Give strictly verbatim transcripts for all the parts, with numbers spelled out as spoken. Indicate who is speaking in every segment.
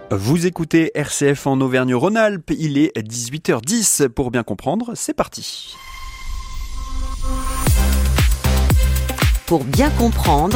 Speaker 1: Vous écoutez R C F en Auvergne-Rhône-Alpes, il est dix-huit heures dix. Pour bien comprendre, c'est parti.
Speaker 2: Pour bien comprendre,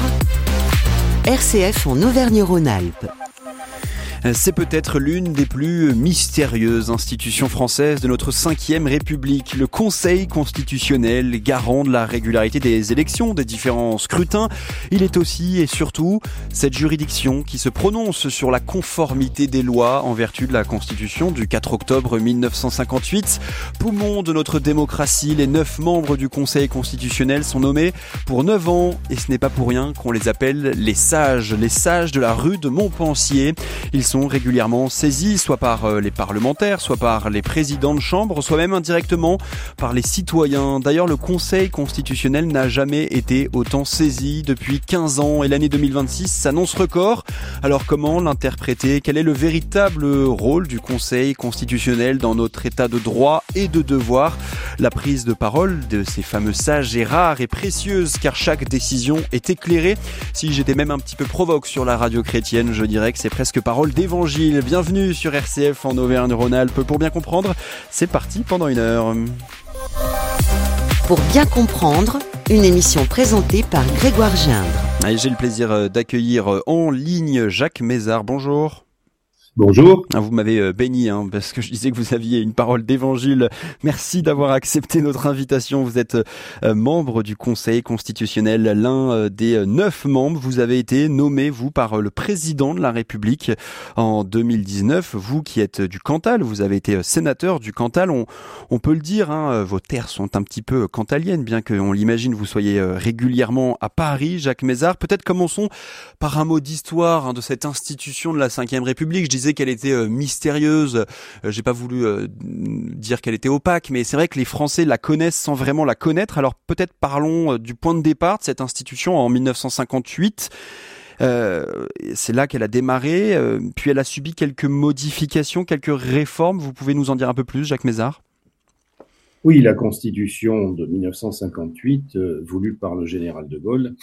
Speaker 2: R C F en Auvergne-Rhône-Alpes.
Speaker 1: C'est peut-être l'une des plus mystérieuses institutions françaises de notre cinquième République, le Conseil constitutionnel, garant de la régularité des élections, des différents scrutins. Il est aussi et surtout cette juridiction qui se prononce sur la conformité des lois en vertu de la Constitution du quatre octobre mille neuf cent cinquante-huit. Poumon de notre démocratie, les neuf membres du Conseil constitutionnel sont nommés pour neuf ans et ce n'est pas pour rien qu'on les appelle les sages, les sages de la rue de Montpensier. Ils sont régulièrement saisis, soit par les parlementaires, soit par les présidents de chambre, soit même indirectement par les citoyens. D'ailleurs, le Conseil constitutionnel n'a jamais été autant saisi depuis quinze ans et l'année deux mille vingt-six s'annonce record. Alors comment l'interpréter ? Quel est le véritable rôle du Conseil constitutionnel dans notre état de droit et de devoir ? La prise de parole de ces fameux sages est rare et précieuse car chaque décision est éclairée. Si j'étais même un petit peu provoque sur la radio chrétienne, je dirais que c'est presque parole d'évangile. Bienvenue sur R C F en Auvergne-Rhône-Alpes. Pour bien comprendre, c'est parti pendant une heure.
Speaker 2: Pour bien comprendre, une émission présentée par Grégoire Gindre.
Speaker 1: Et j'ai le plaisir d'accueillir en ligne Jacques Mézard. Bonjour.
Speaker 3: Bonjour.
Speaker 1: Vous m'avez béni hein, parce que je disais que vous aviez une parole d'évangile. Merci d'avoir accepté notre invitation. Vous êtes euh, membre du Conseil constitutionnel, l'un euh, des neuf membres. Vous avez été nommé, vous, par euh, le président de la République en deux mille dix-neuf. Vous qui êtes du Cantal, vous avez été sénateur du Cantal. On, on peut le dire, hein, vos terres sont un petit peu cantaliennes, bien qu'on l'imagine, vous soyez euh, régulièrement à Paris. Jacques Mézard, peut-être commençons par un mot d'histoire hein, de cette institution de la cinquième République. Je disais qu'elle était euh, mystérieuse, euh, j'ai pas voulu euh, dire qu'elle était opaque, mais c'est vrai que les Français la connaissent sans vraiment la connaître. Alors peut-être parlons euh, du point de départ de cette institution en mille neuf cent cinquante-huit. Euh, c'est là qu'elle a démarré, euh, puis elle a subi quelques modifications, quelques réformes. Vous pouvez nous en dire un peu plus, Jacques Mézard ?
Speaker 3: Oui, la Constitution de mille neuf cent cinquante-huit, euh, voulue par le général de Gaulle,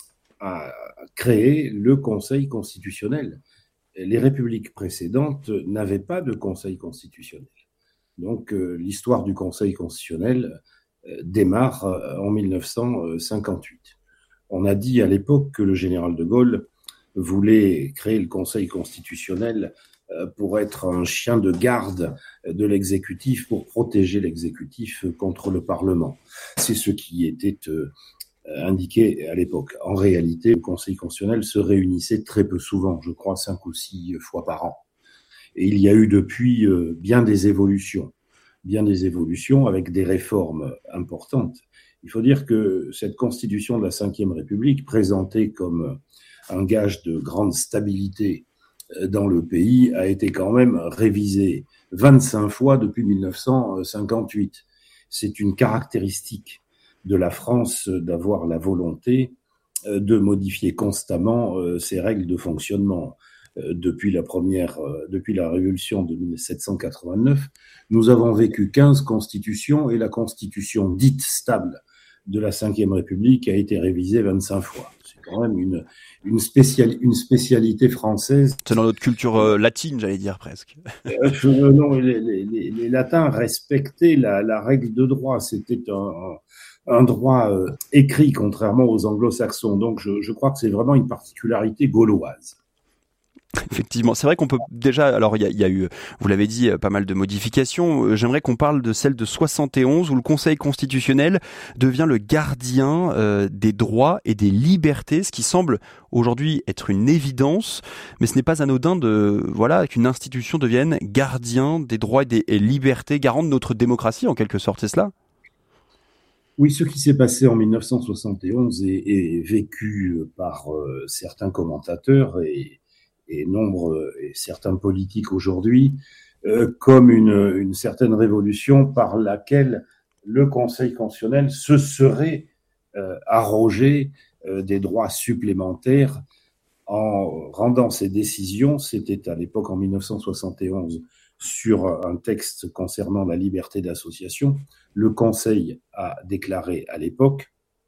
Speaker 3: a créé le Conseil constitutionnel. Les républiques précédentes n'avaient pas de Conseil constitutionnel. Donc, euh, l'histoire du Conseil constitutionnel euh, démarre euh, en mille neuf cent cinquante-huit. On a dit à l'époque que le général de Gaulle voulait créer le Conseil constitutionnel euh, pour être un chien de garde de l'exécutif, pour protéger l'exécutif contre le Parlement. C'est ce qui était euh, indiqué à l'époque. En réalité, le Conseil constitutionnel se réunissait très peu souvent, je crois cinq ou six fois par an. Et il y a eu depuis euh, bien des évolutions, bien des évolutions avec des réformes importantes. Il faut dire que cette constitution de la cinquième République, présentée comme un gage de grande stabilité dans le pays, a été quand même révisée vingt-cinq fois depuis mille neuf cent cinquante-huit. C'est une caractéristique de la France d'avoir la volonté de modifier constamment ses règles de fonctionnement. Depuis la première, depuis la Révolution de mille sept cent quatre-vingt-neuf, nous avons vécu quinze constitutions et la constitution dite stable de la cinquième République a été révisée vingt-cinq fois. C'est quand même une, une, spéciali- une spécialité française.
Speaker 1: C'est dans notre culture euh, latine, j'allais dire presque.
Speaker 3: Euh, non, les, les, les, les latins respectaient la, la règle de droit. C'était un, un, un droit euh, écrit, contrairement aux anglo-saxons. Donc, je, je crois que c'est vraiment une particularité gauloise.
Speaker 1: Effectivement, c'est vrai qu'on peut déjà, alors il y a, y a eu, vous l'avez dit, pas mal de modifications. J'aimerais qu'on parle de celle de soixante et onze où le Conseil constitutionnel devient le gardien euh, des droits et des libertés, ce qui semble aujourd'hui être une évidence, mais ce n'est pas anodin de, voilà, qu'une institution devienne gardien des droits et des et libertés, garant de notre démocratie en quelque sorte, c'est cela ?
Speaker 3: Oui, ce qui s'est passé en mille neuf cent soixante et onze est, est vécu par euh, certains commentateurs et et nombre et certains politiques aujourd'hui euh, comme une, une certaine révolution par laquelle le Conseil constitutionnel se serait euh, arrogé euh, des droits supplémentaires en rendant ses décisions. C'était à l'époque en mille neuf cent soixante et onze sur un texte concernant la liberté d'association. Le Conseil a déclaré à l'époque,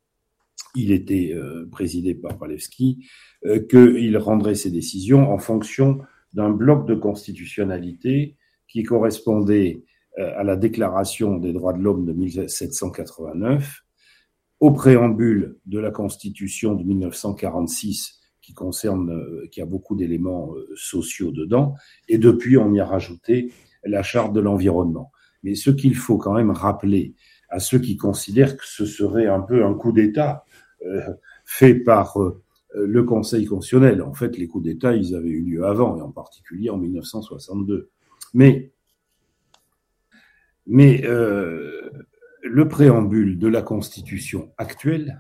Speaker 3: il était euh, présidé par Walewski, euh, qu'il rendrait ses décisions en fonction d'un bloc de constitutionnalité qui correspondait à la Déclaration des droits de l'homme de mille sept cent quatre-vingt-neuf, au préambule de la Constitution de mille neuf cent quarante-six, qui concerne, qui a beaucoup d'éléments sociaux dedans, et depuis on y a rajouté la Charte de l'environnement. Mais ce qu'il faut quand même rappeler à ceux qui considèrent que ce serait un peu un coup d'État euh, fait par euh, le Conseil constitutionnel. En fait, les coups d'État, ils avaient eu lieu avant, et en particulier en mille neuf cent soixante-deux. Mais, mais euh, le préambule de la Constitution actuelle,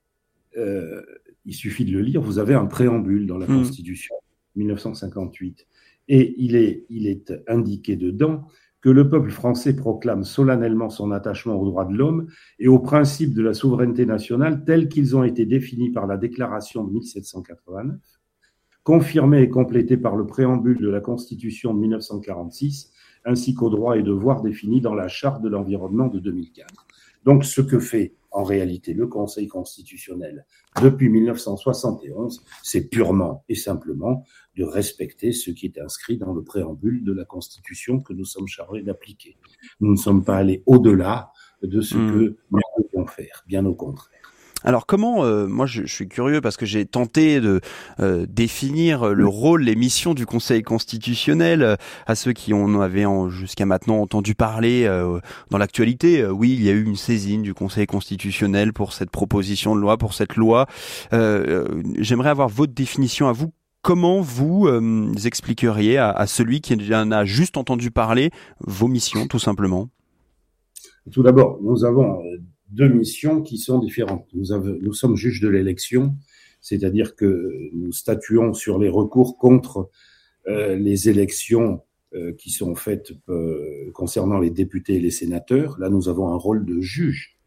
Speaker 3: euh, il suffit de le lire, vous avez un préambule dans la mmh. Constitution mille neuf cent cinquante-huit, et il est, il est indiqué dedans que le peuple français proclame solennellement son attachement aux droits de l'homme et aux principes de la souveraineté nationale tels qu'ils ont été définis par la Déclaration de mille sept cent quatre-vingt-neuf, confirmés et complétés par le préambule de la Constitution de mille neuf cent quarante-six, ainsi qu'aux droits et devoirs définis dans la Charte de l'environnement de deux mille quatre. Donc, ce que fait en réalité le Conseil constitutionnel depuis mille neuf cent soixante et onze, c'est purement et simplement de respecter ce qui est inscrit dans le préambule de la Constitution que nous sommes chargés d'appliquer. Nous ne sommes pas allés au-delà de ce mmh. que nous devions faire, bien au contraire.
Speaker 1: Alors comment, euh, moi je, je suis curieux parce que j'ai tenté de euh, définir le rôle, les missions du Conseil constitutionnel euh, à ceux qui en avaient en, jusqu'à maintenant entendu parler euh, dans l'actualité. Euh, oui, il y a eu une saisine du Conseil constitutionnel pour cette proposition de loi, pour cette loi. Euh, euh, j'aimerais avoir votre définition à vous. Comment vous euh, expliqueriez à, à celui qui en a juste entendu parler vos missions, tout simplement ?
Speaker 3: Tout d'abord, nous avons deux missions qui sont différentes. Nous, avons, nous sommes juges de l'élection, c'est-à-dire que nous statuons sur les recours contre euh, les élections euh, qui sont faites euh, concernant les députés et les sénateurs. Là, nous avons un rôle de juge.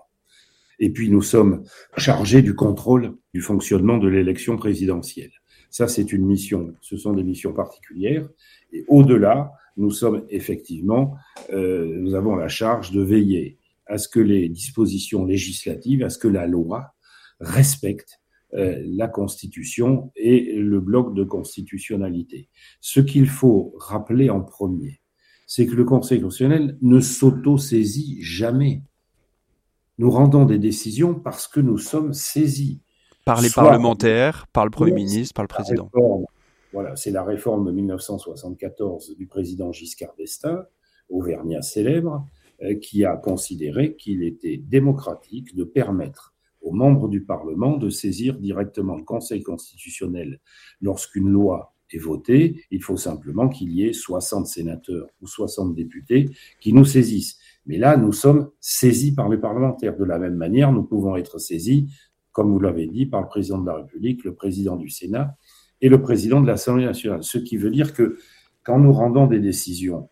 Speaker 3: Et puis, nous sommes chargés du contrôle du fonctionnement de l'élection présidentielle. Ça, c'est une mission. Ce sont des missions particulières. Et au-delà, nous sommes effectivement, euh, nous avons la charge de veiller à ce que les dispositions législatives, à ce que la loi respecte euh, la Constitution et le bloc de constitutionnalité. Ce qu'il faut rappeler en premier, c'est que le Conseil constitutionnel ne s'auto-saisit jamais. Nous rendons des décisions parce que nous sommes saisis.
Speaker 1: Par les Soit parlementaires, par le Premier ministre, par le Président.
Speaker 3: Réforme, voilà, c'est la réforme de mille neuf cent soixante-quatorze du président Giscard d'Estaing, auvergnat célèbre, qui a considéré qu'il était démocratique de permettre aux membres du Parlement de saisir directement le Conseil constitutionnel lorsqu'une loi est votée. Il faut simplement qu'il y ait soixante sénateurs ou soixante députés qui nous saisissent. Mais là, nous sommes saisis par les parlementaires. De la même manière, nous pouvons être saisis, comme vous l'avez dit, par le président de la République, le président du Sénat et le président de l'Assemblée nationale. Ce qui veut dire que quand nous rendons des décisions,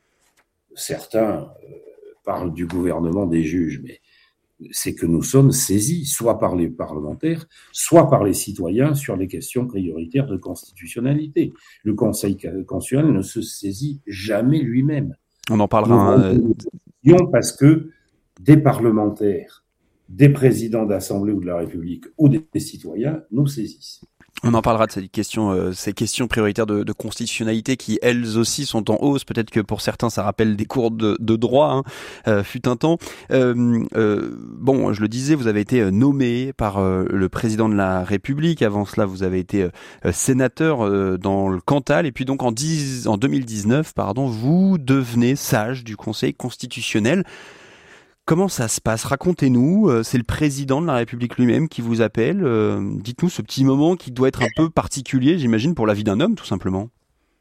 Speaker 3: certains euh, parlent du gouvernement des juges, mais c'est que nous sommes saisis, soit par les parlementaires, soit par les citoyens sur les questions prioritaires de constitutionnalité. Le Conseil constitutionnel ne se saisit jamais lui-même.
Speaker 1: On en parlera.
Speaker 3: Nous euh... parce que des parlementaires, des présidents d'Assemblée ou de la République ou des citoyens nous saisissent.
Speaker 1: On en parlera de ces questions, euh, ces questions prioritaires de, de constitutionnalité qui, elles aussi, sont en hausse. Peut-être que pour certains, ça rappelle des cours de, de droit, hein, euh, fut un temps. Euh, euh, bon, je le disais, vous avez été nommé par euh, le président de la République. Avant cela, vous avez été euh, sénateur euh, dans le Cantal. Et puis donc, en, dix, en deux mille dix-neuf, pardon, vous devenez sage du Conseil constitutionnel. Comment ça se passe ? Racontez-nous, c'est le président de la République lui-même qui vous appelle. Euh, dites-nous ce petit moment qui doit être un peu particulier, j'imagine, pour la vie d'un homme, tout simplement.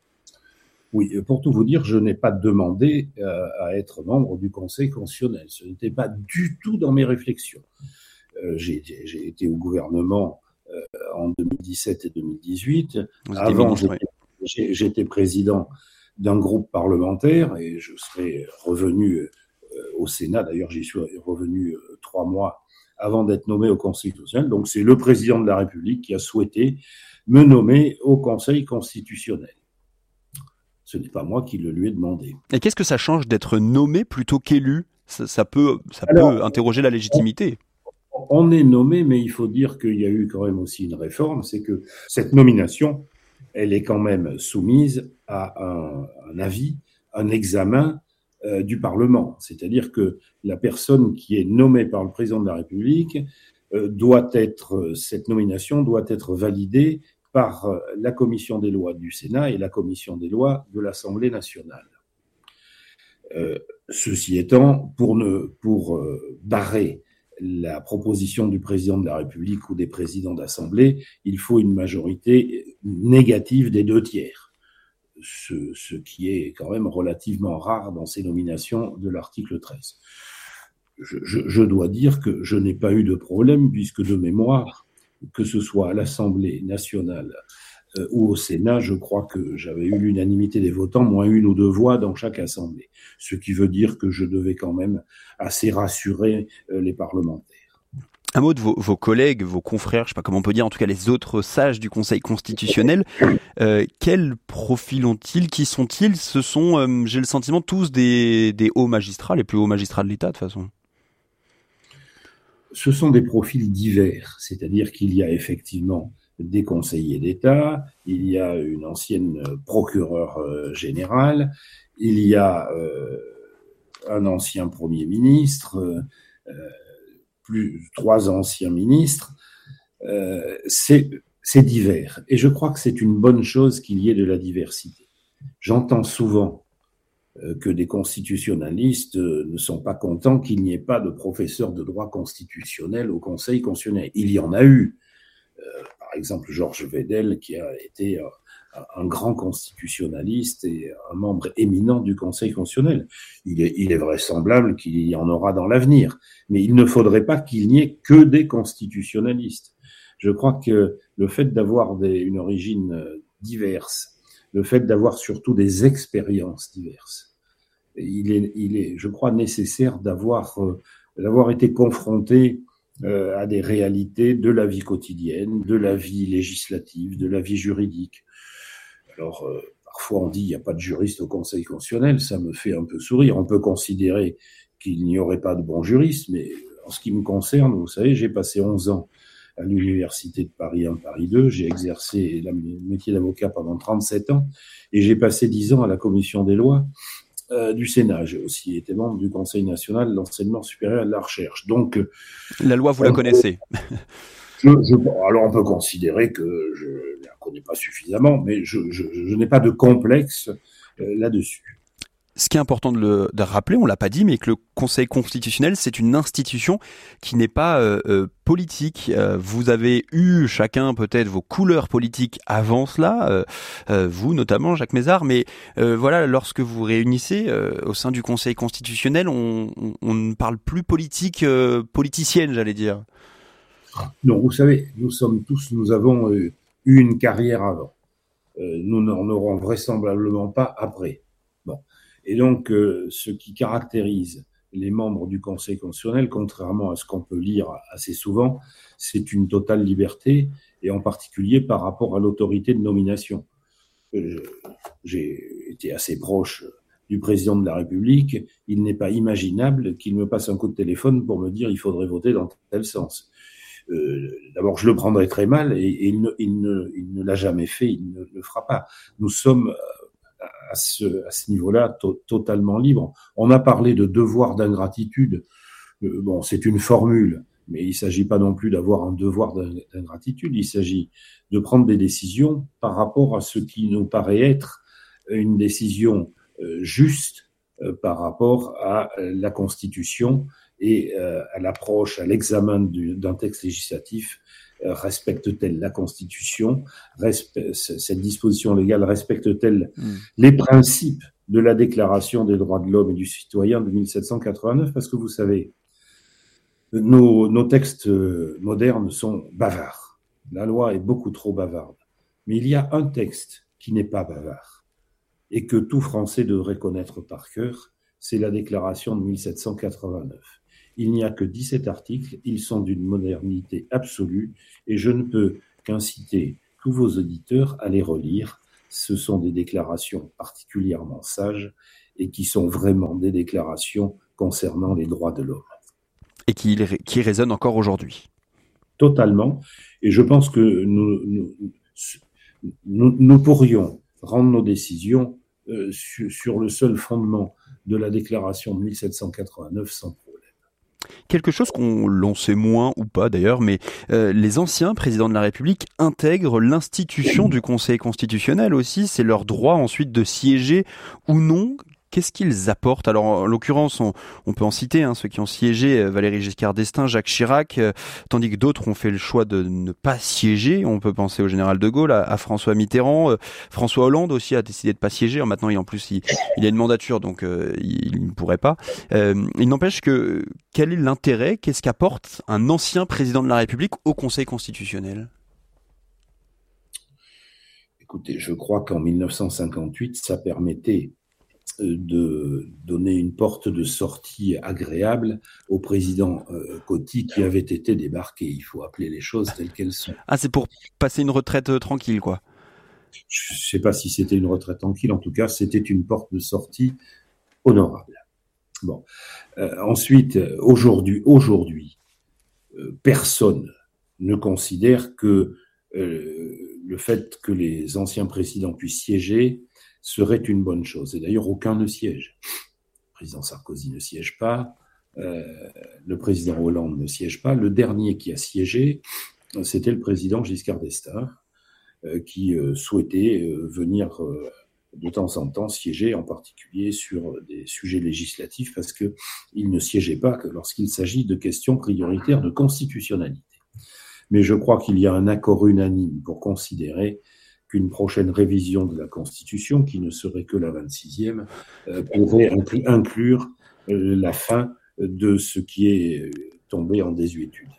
Speaker 3: Oui, pour tout vous dire, je n'ai pas demandé euh, à être membre du Conseil constitutionnel. Ce n'était pas du tout dans mes réflexions. Euh, j'ai, j'ai été au gouvernement euh, en deux mille dix-sept et deux mille dix-huit. Avant, ministre, j'étais, oui. j'ai, j'étais président d'un groupe parlementaire et je serais revenu au Sénat. D'ailleurs, j'y suis revenu euh, trois mois avant d'être nommé au Conseil constitutionnel. Donc, c'est le président de la République qui a souhaité me nommer au Conseil constitutionnel. Ce n'est pas moi qui le lui ai demandé.
Speaker 1: Et qu'est-ce que ça change d'être nommé plutôt qu'élu ? ça, ça peut, ça Alors, peut interroger la légitimité.
Speaker 3: On, on est nommé, mais il faut dire qu'il y a eu quand même aussi une réforme, c'est que cette nomination elle est quand même soumise à un, un avis, un examen euh, du Parlement. C'est-à-dire que la personne qui est nommée par le président de la République euh, doit être, cette nomination doit être validée par euh, la commission des lois du Sénat et la commission des lois de l'Assemblée nationale. Euh, ceci étant, pour, ne, pour euh, barrer la proposition du président de la République ou des présidents d'Assemblée, il faut une majorité négative des deux tiers, ce, ce qui est quand même relativement rare dans ces nominations de l'article treize. Je, je, je dois dire que je n'ai pas eu de problème, puisque de mémoire, que ce soit à l'Assemblée nationale euh, ou au Sénat, je crois que j'avais eu l'unanimité des votants, moins une ou deux voix dans chaque assemblée. Ce qui veut dire que je devais quand même assez rassurer euh, les parlementaires.
Speaker 1: Un mot de vos, vos collègues, vos confrères, je ne sais pas comment on peut dire, en tout cas les autres sages du Conseil constitutionnel. Euh, quel profil ont-ils? Qui sont-ils? Ce sont, euh, j'ai le sentiment, tous des, des hauts magistrats, les plus hauts magistrats de l'État de toute façon.
Speaker 3: Ce sont des profils divers, c'est-à-dire qu'il y a effectivement des conseillers d'État, il y a une ancienne procureure euh, générale, il y a euh, un ancien Premier ministre, euh, plus trois anciens ministres, euh, c'est, c'est divers. Et je crois que c'est une bonne chose qu'il y ait de la diversité. J'entends souvent euh, que des constitutionnalistes euh, ne sont pas contents qu'il n'y ait pas de professeur de droit constitutionnel au Conseil constitutionnel. Il y en a eu. Euh, par exemple, Georges Vedel, qui a été euh, un grand constitutionnaliste et un membre éminent du Conseil constitutionnel. Il est, il est vraisemblable qu'il y en aura dans l'avenir, mais il ne faudrait pas qu'il n'y ait que des constitutionnalistes. Je crois que le fait d'avoir des, une origine diverse, le fait d'avoir surtout des expériences diverses, il est, il est, je crois, nécessaire d'avoir, euh, d'avoir été confronté euh, à des réalités de la vie quotidienne, de la vie législative, de la vie juridique. Alors, euh, parfois on dit qu'il n'y a pas de juriste au Conseil constitutionnel, ça me fait un peu sourire. On peut considérer qu'il n'y aurait pas de bons juristes, mais en ce qui me concerne, vous savez, j'ai passé onze ans à l'Université de Paris un, Paris deux, j'ai exercé le métier d'avocat pendant trente-sept ans, et j'ai passé dix ans à la Commission des lois euh, du Sénat. J'ai aussi été membre du Conseil national de l'enseignement supérieur et de la recherche. Donc,
Speaker 1: la loi, vous la connaissez.
Speaker 3: Je, je, alors on peut considérer que je ne la connais pas suffisamment, mais je, je, je n'ai pas de complexe euh, là-dessus.
Speaker 1: Ce qui est important de, le, de rappeler, on l'a pas dit, mais que le Conseil constitutionnel, c'est une institution qui n'est pas euh, euh, politique. Euh, vous avez eu chacun peut-être vos couleurs politiques avant cela, euh, euh, vous notamment, Jacques Mézard, mais euh, voilà, lorsque vous vous réunissez euh, au sein du Conseil constitutionnel, on, on, on ne parle plus politique euh, politicienne, j'allais dire.
Speaker 3: Non, vous savez, nous sommes tous, nous avons euh, eu une carrière avant. Euh, nous n'en aurons vraisemblablement pas après. Bon. Et donc, euh, ce qui caractérise les membres du Conseil constitutionnel, contrairement à ce qu'on peut lire assez souvent, c'est une totale liberté, et en particulier par rapport à l'autorité de nomination. Euh, j'ai été assez proche du président de la République. Il n'est pas imaginable qu'il me passe un coup de téléphone pour me dire il faudrait voter dans tel sens. Euh, d'abord, je le prendrai très mal, et, et il, ne, il, ne, il ne l'a jamais fait, il ne le fera pas. Nous sommes à ce, à ce niveau-là to- totalement libres. On a parlé de devoir d'ingratitude. Euh, bon, c'est une formule, mais il ne s'agit pas non plus d'avoir un devoir d'ingratitude. Il s'agit de prendre des décisions par rapport à ce qui nous paraît être une décision euh, juste euh, par rapport à euh, la Constitution et euh, à l'approche, à l'examen du, d'un texte législatif. Euh, respecte-t-elle la Constitution? Respe- cette disposition légale respecte-t-elle mmh. les principes de la Déclaration des droits de l'homme et du citoyen de dix-sept cent quatre-vingt-neuf? Parce que vous savez, nos, nos textes modernes sont bavards. La loi est beaucoup trop bavarde. Mais il y a un texte qui n'est pas bavard et que tout Français devrait connaître par cœur, c'est la Déclaration de dix-sept cent quatre-vingt-neuf. Il n'y a que dix-sept articles, ils sont d'une modernité absolue, et je ne peux qu'inciter tous vos auditeurs à les relire. Ce sont des déclarations particulièrement sages et qui sont vraiment des déclarations concernant les droits de l'homme.
Speaker 1: Et qui, qui résonnent encore aujourd'hui.
Speaker 3: Totalement, et je pense que nous, nous, nous, nous pourrions rendre nos décisions euh, sur, sur le seul fondement de la déclaration de mille sept cent quatre-vingt-neuf sans problème.
Speaker 1: Quelque chose qu'on l'on sait moins ou pas d'ailleurs, mais euh, les anciens présidents de la République intègrent l'institution du Conseil constitutionnel aussi. C'est leur droit ensuite de siéger ou non. Qu'est-ce qu'ils apportent? Alors, en l'occurrence, on, on peut en citer hein, ceux qui ont siégé, Valéry Giscard d'Estaing, Jacques Chirac, euh, tandis que d'autres ont fait le choix de ne pas siéger. On peut penser au général de Gaulle, à, à François Mitterrand, euh, François Hollande aussi a décidé de pas siéger. Alors, maintenant, il, en plus, il, il a une mandature, donc euh, il, il ne pourrait pas. Euh, il n'empêche que quel est l'intérêt, qu'est-ce qu'apporte un ancien président de la République au Conseil constitutionnel?
Speaker 3: Écoutez, je crois qu'en mille neuf cent cinquante-huit, ça permettait de donner une porte de sortie agréable au président euh, Coty qui avait été débarqué. Il faut appeler les choses telles qu'elles sont.
Speaker 1: Ah, c'est pour passer une retraite euh, tranquille, quoi.
Speaker 3: Je ne sais pas si c'était une retraite tranquille, en tout cas, c'était une porte de sortie honorable. Bon. Euh, ensuite, aujourd'hui, aujourd'hui euh, personne ne considère que euh, le fait que les anciens présidents puissent siéger serait une bonne chose. Et d'ailleurs, aucun ne siège. Le président Sarkozy ne siège pas, euh, le président Hollande ne siège pas. Le dernier qui a siégé, c'était le président Giscard d'Estaing, euh, qui euh, souhaitait euh, venir euh, de temps en temps siéger, en particulier sur des sujets législatifs, parce qu'il ne siégeait pas que lorsqu'il s'agit de questions prioritaires de constitutionnalité. Mais je crois qu'il y a un accord unanime pour considérer qu'une prochaine révision de la Constitution, qui ne serait que la vingt-sixième, euh, pourrait inclure euh, la fin de ce qui est tombé en désuétude.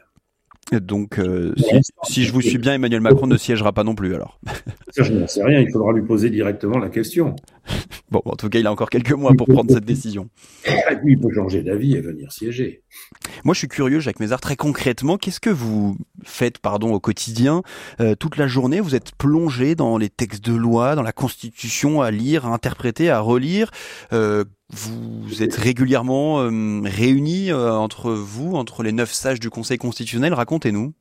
Speaker 1: Donc, euh, si, si je vous suis bien, Emmanuel Macron ne siégera pas non plus, alors.
Speaker 3: Ça, je n'en sais rien, il faudra lui poser directement la question.
Speaker 1: Bon, en tout cas, il a encore quelques mois pour prendre cette décision.
Speaker 3: Lui, il peut changer d'avis et venir siéger.
Speaker 1: Moi, je suis curieux, Jacques Mézard, très concrètement, qu'est-ce que vous faites, pardon, au quotidien? euh, Toute la journée, vous êtes plongé dans les textes de loi, dans la Constitution, à lire, à interpréter, à relire. Euh, vous êtes régulièrement euh, réunis euh, entre vous, entre les neuf sages du Conseil constitutionnel. Racontez-nous.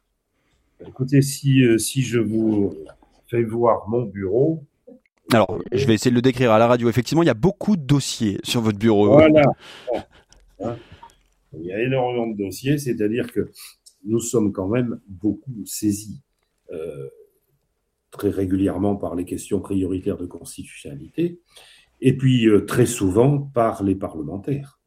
Speaker 3: Écoutez, si, euh, si je vous fais voir mon bureau...
Speaker 1: Alors, je vais essayer de le décrire à la radio. Effectivement, il y a beaucoup de dossiers sur votre bureau.
Speaker 3: Voilà. Hein, il y a énormément de dossiers, c'est-à-dire que nous sommes quand même beaucoup saisis euh, très régulièrement par les questions prioritaires de constitutionnalité, et puis euh, très souvent par les parlementaires.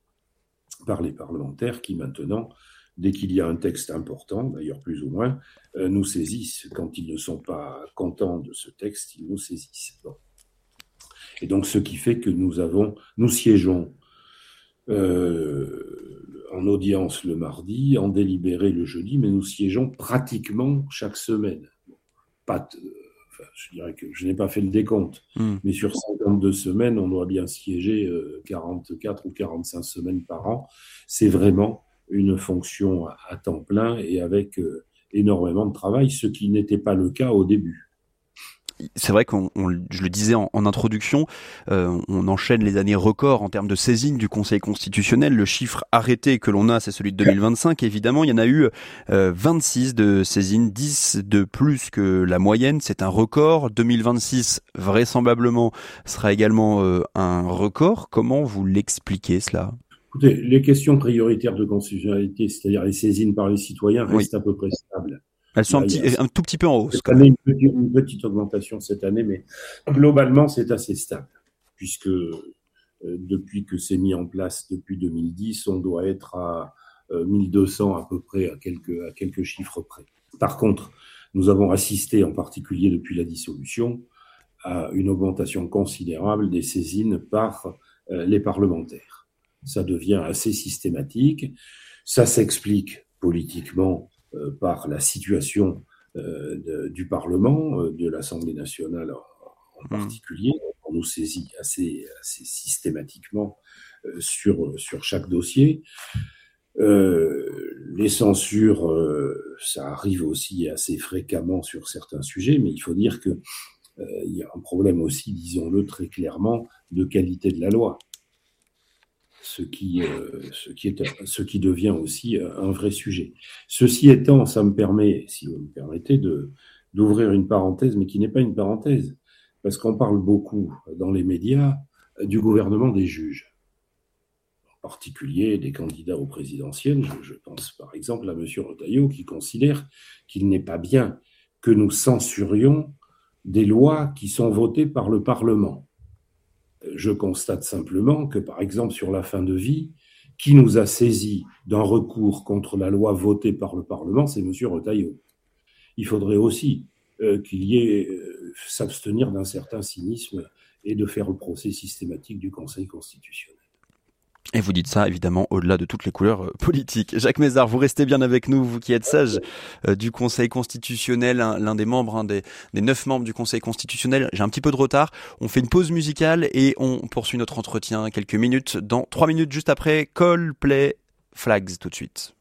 Speaker 3: Par les parlementaires qui maintenant, dès qu'il y a un texte important, d'ailleurs plus ou moins, euh, nous saisissent. Quand ils ne sont pas contents de ce texte, ils nous saisissent. Bon. Et donc, ce qui fait que nous avons, nous siégeons euh, en audience le mardi, en délibéré le jeudi, mais nous siégeons pratiquement chaque semaine. Pas, euh, enfin, je dirais que je n'ai pas fait le décompte, mmh. mais sur cinquante-deux semaines, on doit bien siéger euh, quarante-quatre ou quarante-cinq semaines par an. C'est vraiment une fonction à, à temps plein et avec euh, énormément de travail, ce qui n'était pas le cas au début.
Speaker 1: C'est vrai qu'on, on, je le disais en, en introduction, euh, on enchaîne les années records en termes de saisine du Conseil constitutionnel. Le chiffre arrêté que l'on a, c'est celui de deux mille vingt-cinq. Évidemment, il y en a eu euh, vingt-six de saisines, dix de plus que la moyenne. C'est un record. deux mille vingt-six, vraisemblablement, sera également euh, un record. Comment vous l'expliquez, cela ?
Speaker 3: Écoutez, les questions prioritaires de constitutionnalité, c'est-à-dire les saisines par les citoyens, restent oui. à peu près stables.
Speaker 1: Elles sont un, petit, un tout petit peu en hausse.
Speaker 3: Cette année, une, petite, une petite augmentation cette année, mais globalement, c'est assez stable, puisque euh, depuis que c'est mis en place, depuis deux mille dix, on doit être à euh, mille deux cents à peu près, à quelques, à quelques chiffres près. Par contre, nous avons assisté, en particulier depuis la dissolution, à une augmentation considérable des saisines par euh, les parlementaires. Ça devient assez systématique. Ça s'explique politiquement Euh, par la situation euh, de, du Parlement, euh, de l'Assemblée nationale en, en particulier. On nous saisit assez, assez systématiquement euh, sur, sur chaque dossier. Euh, les censures, euh, ça arrive aussi assez fréquemment sur certains sujets, mais il faut dire qu'il euh, y a un problème aussi, disons-le très clairement, de qualité de la loi. Ce qui, euh, ce, qui est, ce qui devient aussi un vrai sujet. Ceci étant, ça me permet, si vous me permettez, de, d'ouvrir une parenthèse, mais qui n'est pas une parenthèse, parce qu'on parle beaucoup dans les médias du gouvernement des juges, en particulier des candidats au présidentiel. Je, je pense par exemple à M. Retailleau, qui considère qu'il n'est pas bien que nous censurions des lois qui sont votées par le Parlement. Je constate simplement que, par exemple, sur la fin de vie, qui nous a saisis d'un recours contre la loi votée par le Parlement, c'est M. Retailleau. Il faudrait aussi euh, qu'il y ait euh, s'abstenir d'un certain cynisme et de faire le procès systématique du Conseil constitutionnel.
Speaker 1: Et vous dites ça, évidemment, au-delà de toutes les couleurs euh, politiques. Jacques Mézard, vous restez bien avec nous, vous qui êtes sage euh, du Conseil constitutionnel, hein, l'un des membres, hein, des, des neuf membres du Conseil constitutionnel. J'ai un petit peu de retard. On fait une pause musicale et on poursuit notre entretien quelques minutes. Dans trois minutes, juste après, Coldplay, Flags, tout de suite.